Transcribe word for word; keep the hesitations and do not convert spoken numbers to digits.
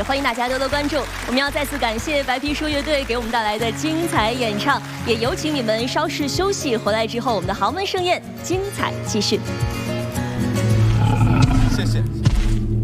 也欢迎大家多多关注。我们要再次感谢白皮书乐队给我们带来的精彩演唱，也有请你们稍事休息，回来之后我们的豪门盛宴精彩继续。 谢谢。